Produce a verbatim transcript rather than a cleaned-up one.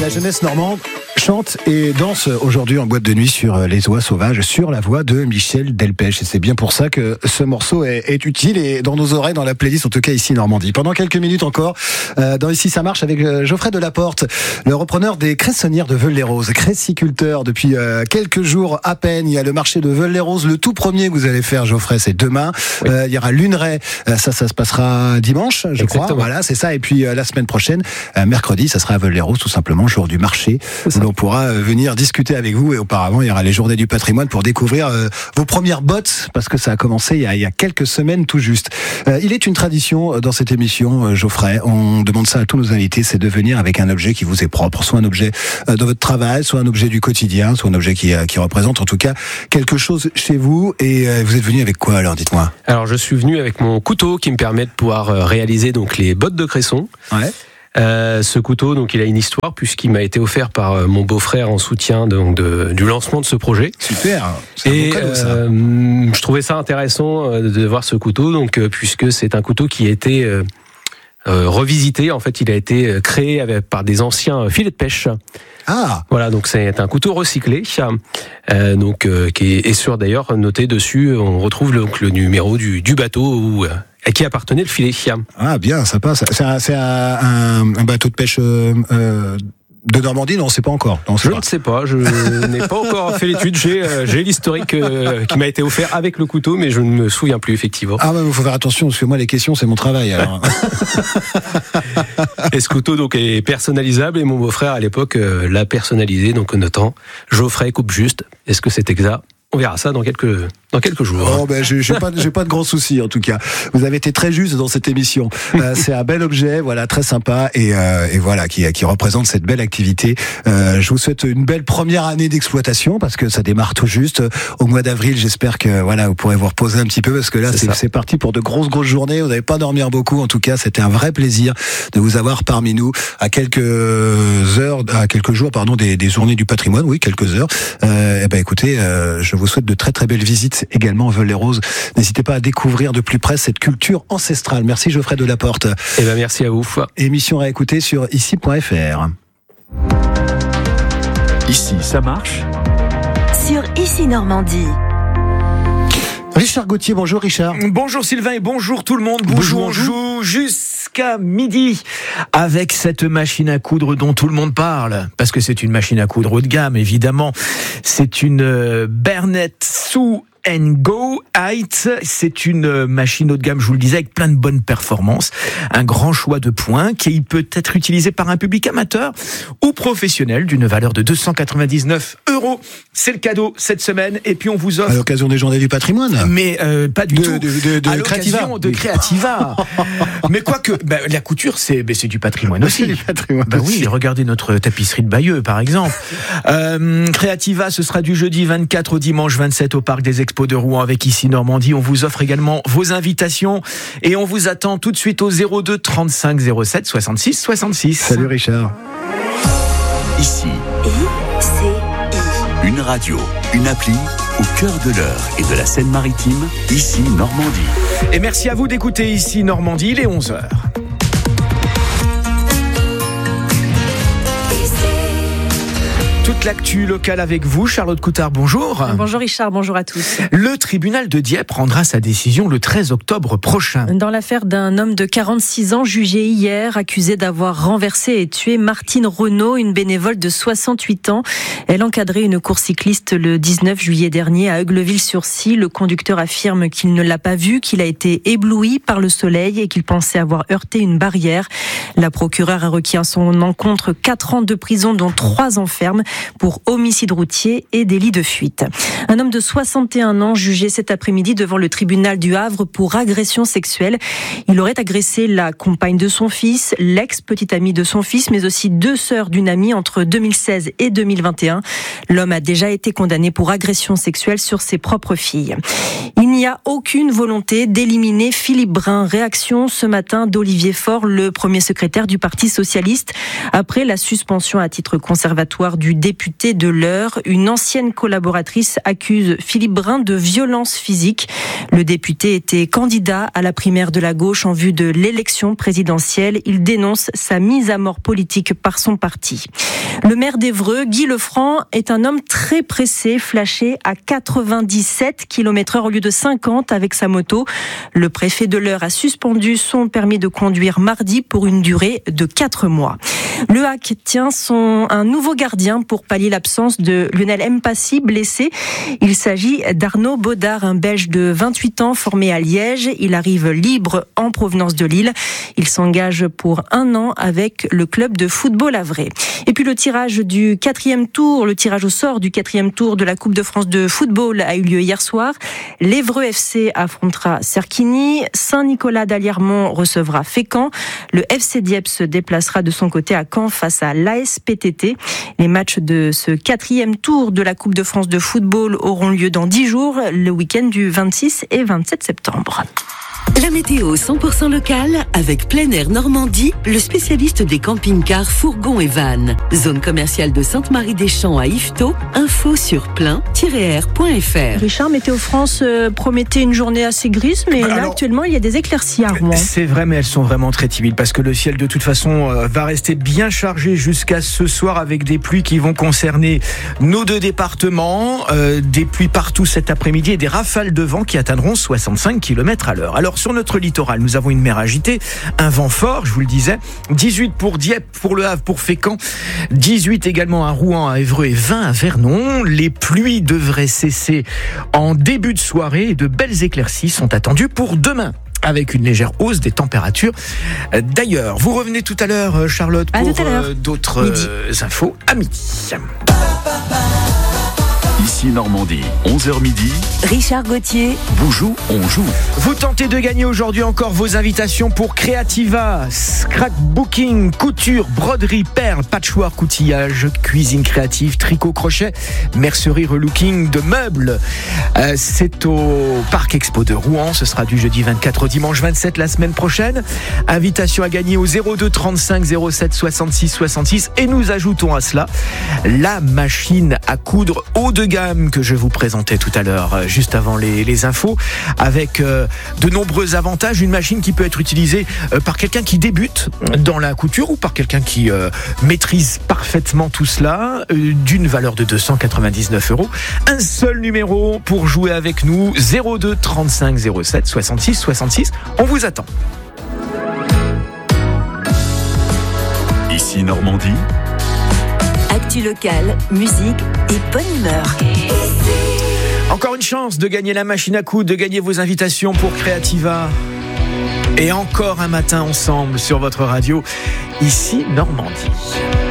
La jeunesse normande chante et danse aujourd'hui en boîte de nuit sur Les Oies Sauvages, sur la voix de Michel Delpech. Et c'est bien pour ça que ce morceau est, est utile et dans nos oreilles, dans la playlist, en tout cas ici Normandie. Pendant quelques minutes encore, euh, dans Ici ça marche avec Geoffrey Delaporte, le repreneur des cressonnières de Veules-les-Roses, cressiculteur depuis euh, quelques jours à peine. Il y a le marché de Veules-les-Roses, le tout premier que vous allez faire, Geoffrey, c'est demain. Oui. Euh, il y aura Luneray, euh, ça, ça se passera dimanche, je Exactement. crois. Voilà, c'est ça. Et puis euh, la semaine prochaine, euh, mercredi, ça sera à Veules-les-Roses, tout simplement, jour du marché, où l'on pourra venir discuter avec vous. Et auparavant, il y aura les journées du patrimoine pour découvrir euh, vos premières bottes, parce que ça a commencé il y a, il y a quelques semaines tout juste. Euh, il est une tradition dans cette émission, euh, Geoffrey, on demande ça à tous nos invités, c'est de venir avec un objet qui vous est propre, soit un objet euh, de votre travail, soit un objet du quotidien, soit un objet qui, euh, qui représente en tout cas quelque chose chez vous. Et euh, vous êtes venu avec quoi alors, dites-moi? Alors je suis venu avec mon couteau qui me permet de pouvoir euh, réaliser donc les bottes de cresson. Ouais. Euh, ce couteau, donc, il a une histoire puisqu'il m'a été offert par euh, mon beau-frère en soutien de, de, du lancement de ce projet. Super. C'est Et un bon cadeau, ça. Euh, je trouvais ça intéressant euh, de voir ce couteau, donc euh, puisque c'est un couteau qui a été euh, euh, revisité. En fait, il a été créé avec, par des anciens filets de pêche. Ah. Voilà, donc c'est un couteau recyclé, euh, donc euh, qui est, est sur d'ailleurs noté dessus. On retrouve le, donc, le numéro du, du bateau où euh, à qui appartenait le filet. Ah bien, sympa. C'est un, c'est un, un bateau de pêche euh, euh, de Normandie, non, c'est pas encore. Non, je pas. ne sais pas, je n'ai pas encore fait l'étude. J'ai, euh, j'ai l'historique euh, qui m'a été offert avec le couteau, mais je ne me souviens plus effectivement. Ah mais il faut faire attention parce que moi les questions c'est mon travail. Alors. Et ce couteau donc est personnalisable et mon beau-frère à l'époque euh, l'a personnalisé, donc en notant Geoffrey coupe juste. Est-ce que c'est exact? On verra ça dans quelques dans quelques jours. Oh ben j'ai, j'ai pas j'ai pas de grands soucis en tout cas. Vous avez été très juste dans cette émission. Euh, c'est un bel objet, voilà, très sympa et euh, et voilà qui qui représente cette belle activité. Euh, je vous souhaite une belle première année d'exploitation parce que ça démarre tout juste au mois d'avril. J'espère que voilà vous pourrez vous reposer un petit peu parce que là c'est c'est, c'est parti pour de grosses grosses journées. Vous n'allez pas dormir beaucoup. En tout cas, c'était un vrai plaisir de vous avoir parmi nous à quelques heures, à quelques jours pardon des des journées du patrimoine. Oui, quelques heures. Euh, et ben écoutez, euh, je vous souhaite de très très belles visites également Veules-les-Roses. N'hésitez pas à découvrir de plus près cette culture ancestrale. Merci Geoffrey Delaporte. Eh ben merci à vous. Émission à écouter sur ici point f r. Ici, ça marche. Sur Ici Normandie. Richard Gauthier, bonjour Richard. Bonjour Sylvain et bonjour tout le monde. Bonjour, on joue jusqu'à midi avec cette machine à coudre dont tout le monde parle. Parce que c'est une machine à coudre haut de gamme, évidemment. C'est une Bernet Sous and Go Height, c'est une machine haut de gamme, je vous le disais, avec plein de bonnes performances, un grand choix de points qui peut être utilisé par un public amateur ou professionnel d'une valeur de deux cent quatre-vingt-dix-neuf euros. C'est le cadeau cette semaine et puis on vous offre... À l'occasion des journées du patrimoine. Mais euh, pas du de, tout. De, de, de, à Creativa. l'occasion de Creativa. Mais quoique, bah, la couture, c'est, bah, c'est du patrimoine aussi. C'est du patrimoine bah aussi. Oui, regardez notre tapisserie de Bayeux, par exemple. euh, Creativa, ce sera du jeudi vingt-quatre au dimanche vingt-sept au Parc des Expos de Rouen avec Ici Normandie. On vous offre également vos invitations et on vous attend tout de suite au zéro deux trente-cinq zéro sept soixante-six soixante-six. Salut Richard. Ici. I, C, I. Une radio, une appli au cœur de l'Eure et de la Seine-Maritime. Ici Normandie. Et merci à vous d'écouter Ici Normandie, il est onze heures. Toute l'actu locale avec vous, Charlotte Coutard, bonjour. Bonjour Richard, bonjour à tous. Le tribunal de Dieppe rendra sa décision le treize octobre prochain. Dans l'affaire d'un homme de quarante-six ans jugé hier, accusé d'avoir renversé et tué Martine Renaud, une bénévole de soixante-huit ans. Elle encadrait une course cycliste le dix-neuf juillet dernier à Eugleville-sur-Scie. Le conducteur affirme qu'il ne l'a pas vue, qu'il a été ébloui par le soleil et qu'il pensait avoir heurté une barrière. La procureure a requis à son encontre quatre ans de prison, dont trois ans ferme, pour homicide routier et délit de fuite. Un homme de soixante et un ans jugé cet après-midi devant le tribunal du Havre pour agression sexuelle. Il aurait agressé la compagne de son fils, l'ex-petite amie de son fils, mais aussi deux sœurs d'une amie entre deux mille seize et deux mille vingt et un. L'homme a déjà été condamné pour agression sexuelle sur ses propres filles. Il n'y a aucune volonté d'éliminer Philippe Brun. Réaction ce matin d'Olivier Faure, le premier secrétaire du Parti socialiste, après la suspension à titre conservatoire du député de l'Eure. Une ancienne collaboratrice accuse Philippe Brun de violence physique. Le député était candidat à la primaire de la gauche en vue de l'élection présidentielle. Il dénonce sa mise à mort politique par son parti. Le maire d'Évreux, Guy Lefranc, est un homme très pressé, flashé à quatre-vingt-dix-sept kilomètres heure au lieu de cinquante avec sa moto. Le préfet de l'Eure a suspendu son permis de conduire mardi pour une durée de quatre mois. Le H A C tient son, un nouveau gardien pour pallier l'absence de Lionel Mpassi, blessé. Il s'agit d'Arnaud Baudard, un Belge de vingt-huit ans formé à Liège. Il arrive libre en provenance de Lille. Il s'engage pour un an avec le club de football havrais. Et puis le tirage du quatrième tour, le tirage au sort du quatrième tour de la Coupe de France de football a eu lieu hier soir. L'Évreux F C affrontera Serquigny. Saint-Nicolas d'Aliermont recevra Fécamp. Le F C Dieppe se déplacera de son côté à Caen face à l'A S P T T. Les matchs de ce quatrième tour de la Coupe de France de football auront lieu dans dix jours, le week-end du vingt-six et vingt-sept septembre. La météo cent pour cent locale avec Plein Air Normandie, le spécialiste des camping-cars, fourgons et vannes. Zone commerciale de Sainte-Marie-des-Champs à Yvetot. Info sur plein tiret air point f r. Richard, Météo France euh, promettait une journée assez grise, mais là Alors, actuellement il y a des éclaircies à Rouen. C'est vrai, mais elles sont vraiment très timides parce que le ciel de toute façon euh, va rester bien chargé jusqu'à ce soir avec des pluies qui vont concerner nos deux départements, euh, des pluies partout cet après-midi et des rafales de vent qui atteindront soixante-cinq kilomètres à l'heure. Alors sur notre littoral, nous avons une mer agitée, un vent fort, je vous le disais, dix-huit pour Dieppe, pour Le Havre, pour Fécamp, dix-huit également à Rouen, à Évreux et vingt à Vernon. Les pluies devraient cesser en début de soirée et de belles éclaircies sont attendues pour demain, avec une légère hausse des températures. D'ailleurs, vous revenez tout à l'heure, Charlotte, pour euh, d'autres euh, infos à midi. Ici Normandie, onze heures midi. Richard Gauthier. Boujou, on joue. Vous tentez de gagner aujourd'hui encore vos invitations pour Creativa, scrapbooking, couture, broderie, perles, patchwork, outillage, cuisine créative, tricot, crochet, mercerie, relooking de meubles. Euh, c'est au Parc Expo de Rouen. Ce sera du jeudi vingt-quatre au dimanche vingt-sept la semaine prochaine. Invitation à gagner au zéro deux trente-cinq zéro sept soixante-six soixante-six. Et nous ajoutons à cela la machine à coudre haut de gamme que je vous présentais tout à l'heure, juste avant les, les infos, avec euh, de nombreux avantages. Une machine qui peut être utilisée euh, par quelqu'un qui débute dans la couture ou par quelqu'un qui euh, maîtrise parfaitement tout cela, euh, d'une valeur de deux cent quatre-vingt-dix-neuf euros. Un seul numéro pour jouer avec nous, zéro deux trente-cinq zéro sept soixante-six soixante-six. On vous attend. Ici Normandie. Actu locale, musique et bonne humeur. Encore une chance de gagner la machine à coudre, de gagner vos invitations pour Creativa. Et encore un matin ensemble sur votre radio, ici Normandie.